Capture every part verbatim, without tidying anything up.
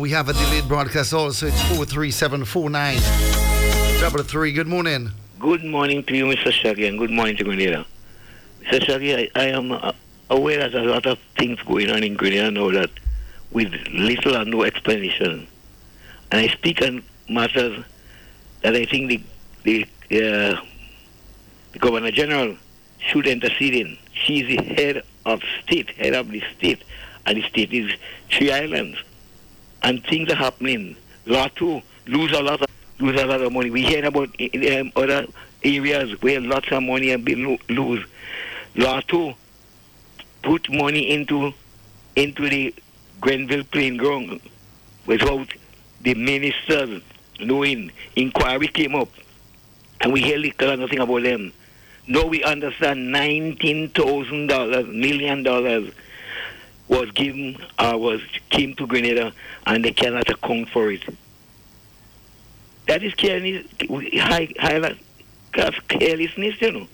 We have a delayed broadcast also. It's four three seven four nine double three. Good morning. Good morning to you, Mister Shaggy, and good morning to Grenada. Mister Shaggy, I, I am uh, aware that a lot of things going on in Grenada now that with little or no explanation. And I speak on matters that I think the the, uh, the Governor General should intercede in. She is the head of state, head of the state, and the state is three islands. And things are happening. Lotto lose a lot of lose a lot of money. We hear about um, other areas where lots of money have been lo- lose. Lotto put money into into the Grenville playing ground without the ministers knowing. Inquiry came up, and we hear little or nothing about them. Now we understand nineteen thousand dollars, million dollars, was given or was came to Grenada, and they cannot account for it. That is careless, high, high, carelessness, you know.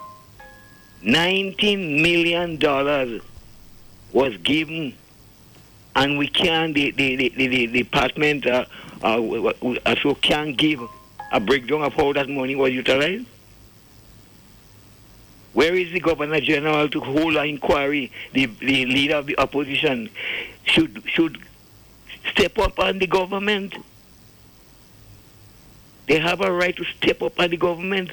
Nineteen million dollars was given, and we can't. The the the, the, the department uh, uh, also can't give a breakdown of how that money was utilized. Where is the Governor General to hold an inquiry? The, the leader of the opposition should should step up on the government. They have a right to step up on the government.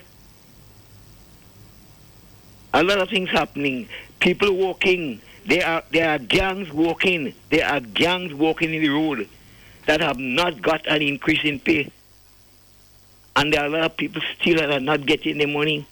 A lot of things happening. People walking. There are there are gangs walking. There are gangs walking in the road that have not got an increase in pay. And there are a lot of people still that are not getting the money.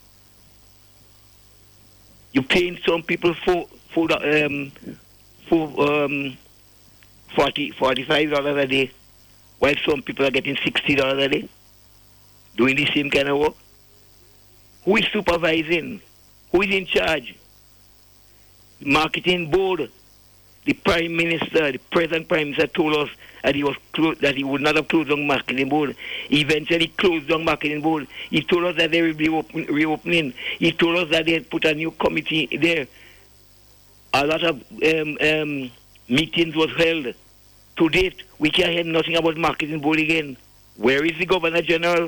You're paying some people for for the, um for um forty forty five dollars a day, while some people are getting sixty dollars a day, doing the same kind of work. Who is supervising? Who is in charge? Marketing board. The Prime Minister, the present Prime Minister, told us that he was clo- that he would not have closed down marketing board. He eventually closed down marketing board. He told us that they will be open- reopening. He told us that they had put a new committee there. A lot of um, um, meetings was held. To date, we can't hear nothing about marketing board again. Where is the Governor General?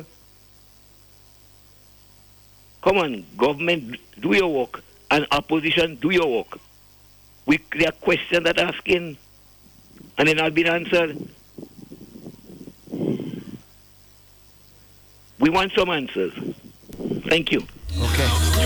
Come on, government, do your work, and opposition, do your work. We, there are questions that are asking, and they're not being answered. We want some answers. Thank you. Okay.